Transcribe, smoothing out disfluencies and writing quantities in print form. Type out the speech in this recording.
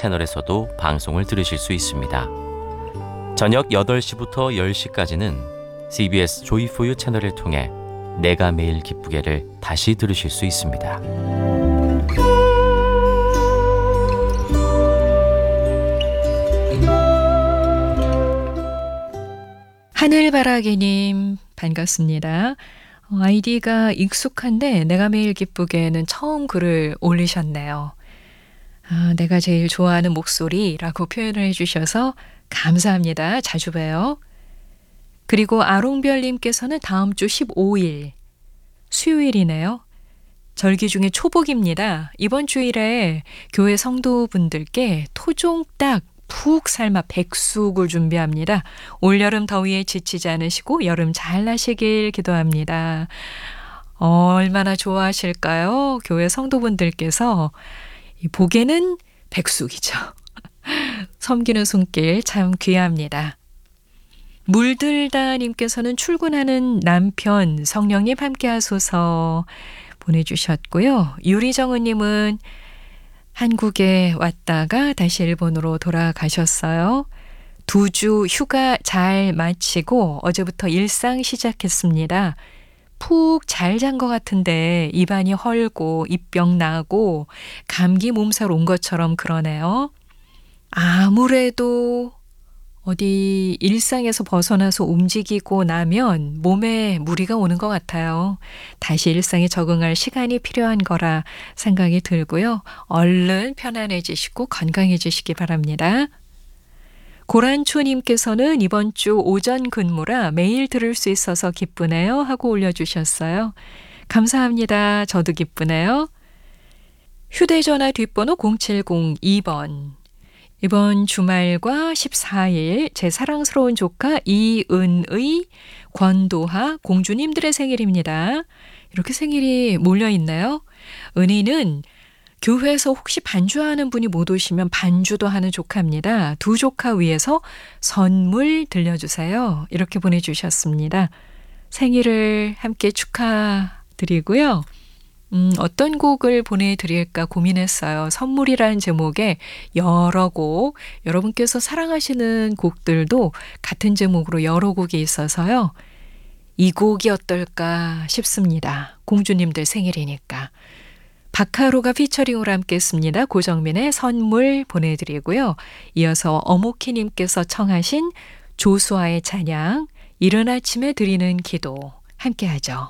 채널에서도 방송을 들으실 수 있습니다. 저녁 8시부터 10시까지는 CBS 조이포유 채널을 통해 내가 매일 기쁘게를 다시 들으실 수 있습니다. 하늘바라기님 반갑습니다. 아이디가 익숙한데 내가 매일 기쁘게는 처음 글을 올리셨네요. 내가 제일 좋아하는 목소리라고 표현을 해주셔서 감사합니다. 자주 봬요. 그리고 아롱별님께서는 다음 주 15일 수요일이네요. 절기 중에 초복입니다. 이번 주일에 교회 성도분들께 토종닭 푹 삶아 백숙을 준비합니다. 올여름 더위에 지치지 않으시고 여름 잘 나시길 기도합니다. 얼마나 좋아하실까요? 교회 성도분들께서 이 복에는 백숙이죠. 섬기는 손길 참 귀합니다. 물들다님께서는 출근하는 남편 성령님 함께하소서 보내주셨고요. 유리정은님은 한국에 왔다가 다시 일본으로 돌아가셨어요. 2주 휴가 잘 마치고 어제부터 일상 시작했습니다. 푹 잘 잔 것 같은데 입안이 헐고 입병 나고 감기 몸살 온 것처럼 그러네요. 아무래도 어디 일상에서 벗어나서 움직이고 나면 몸에 무리가 오는 것 같아요. 다시 일상에 적응할 시간이 필요한 거라 생각이 들고요. 얼른 편안해지시고 건강해지시기 바랍니다. 고란초님께서는 이번 주 오전 근무라 매일 들을 수 있어서 기쁘네요 하고 올려주셨어요. 감사합니다. 저도 기쁘네요. 휴대전화 뒷번호 0702번. 이번 주말과 14일 제 사랑스러운 조카 이은의, 권도하 공주님들의 생일입니다. 이렇게 생일이 몰려있나요? 은희는 교회에서 혹시 반주하는 분이 못 오시면 반주도 하는 조카입니다. 두 조카 위해서 선물 들려주세요. 이렇게 보내주셨습니다. 생일을 함께 축하드리고요. 어떤 곡을 보내드릴까 고민했어요. 선물이라는 제목에 여러 곡, 여러분께서 사랑하시는 곡들도 같은 제목으로 여러 곡이 있어서요. 이 곡이 어떨까 싶습니다. 공주님들 생일이니까. 박하로가 피처링으로 함께 했습니다. 고정민의 선물 보내드리고요. 이어서 어모키님께서 청하신 조수아의 찬양, 이른 아침에 드리는 기도 함께 하죠.